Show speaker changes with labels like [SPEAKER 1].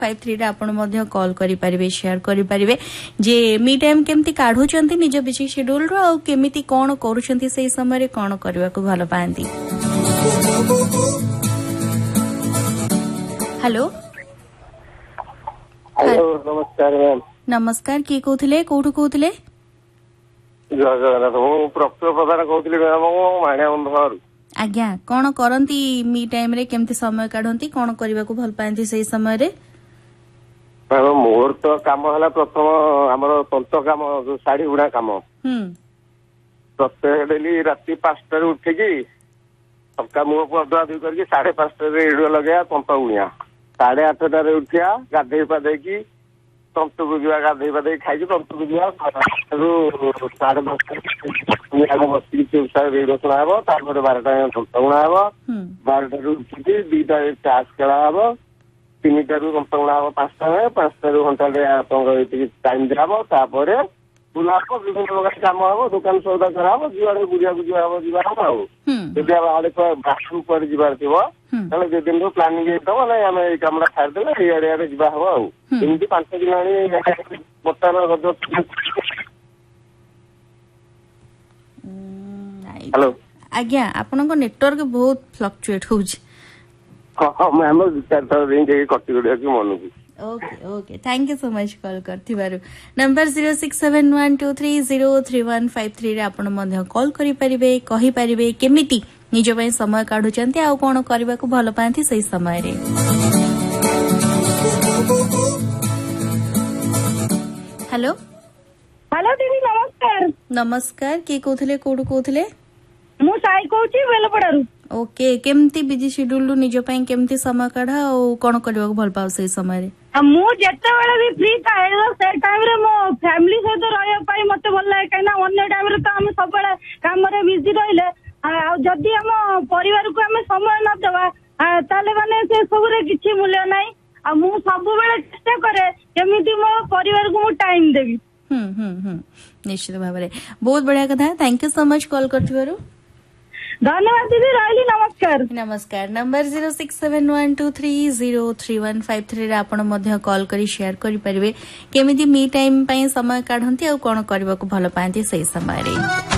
[SPEAKER 1] 53 आपण कॉल करें शेयर करें जे मी टाइम केमती काढ़ुचंती निज बिजी शेड्यूल रो आ केमिति कौन करूचंती से समय कौन करबा को भल पाती। हेलो
[SPEAKER 2] हेलो नमस्कार मैम।
[SPEAKER 1] नमस्कार किए कहते कौटू कहते
[SPEAKER 2] जय जगन्नाथ मु प्रफुल्ल प्रधान कहते मैम माणिया बंधु
[SPEAKER 1] आज्ञा कौन करती मी टाइम रे केमती समय काढ़ती कौन करबा को भल पाती से समय रे
[SPEAKER 2] मोर तो काम है प्रथम आमर तंत काम जो शाढ़ी बुणा काम प्रत्येक डेली राति 5 उठिकी सबका मुह को अधुआ धुई करके 5:30 रेडियो लगे तंत बुणिया 8:30 उठिया गाधे पाधेकी तंत को जा गाधे पाधे खाई तंत को जा 10:30 बस रेडियो शुणा हे 12टा तंत बुणा हे 12 उठिकी 2टा ताश खेला हे 3टा तंत बुणा हे 5टा घंटा टाइम दिया बुला विभिन्न प्रकार काम हम दुकान सौदा कराब जुआड़े बुढ़िया बुझा हम जब आड़े बाथरूम पर जीवार थोड़ा जो दिन प्लानिंग ना आम ये कम छाड़दे आड़े जा हम एमती 5 दिन बर्तमान हेलो
[SPEAKER 1] आज्ञा आपण नेटवर्क बहुत फ्लक्चुएट होउछ।
[SPEAKER 2] हाँ मैम 4 थर रिंग कटी कटी मन को
[SPEAKER 1] okay okay thank you so much call करथिबारु number 0671230353 रे आपण मध्य कॉल करि परिबे कहि परिबे केमिति निज पय समय काढुचंती आ कोन करबा को भलो पांती सही समय रे। हेलो
[SPEAKER 3] हेलो दीदी नमस्कार।
[SPEAKER 1] नमस्कार के कहथले कोडू कहथले
[SPEAKER 3] मु साई कहूची बेलपड़ारू।
[SPEAKER 1] ओके केमती बिजी शेड्यूल निज पय केमती समय काढा आ कोन करबा को भल पाउ सही समय रे
[SPEAKER 3] मु जेतेबेले भी फ्री थाए से टाइम रे मो फैमिली सहित रहया पाई मते भल लागे काना अन्य टाइम रे तो हम सब बेले काम रे बिजी रहिले आ जदी हम परिवार को हम समय न देबा ताले माने से सब रे किछि मूल्य नाही आ मु सब बेले चेष्टा करे केमिति मो परिवार को मु टाइम देबी।
[SPEAKER 1] निश्चित भाव में बहुत बढ़िया कथा thank you so much call करथिबारु
[SPEAKER 3] धन्यवाद दीदी रहली नमस्कार।
[SPEAKER 1] नमस्कार नंबर 0671230353 रे आपण मध्य कॉल करी शेयर करि परिबे केमिति मी टाइम पई समय काढंती आ कोन करबा को भलो पांती सही समय रे।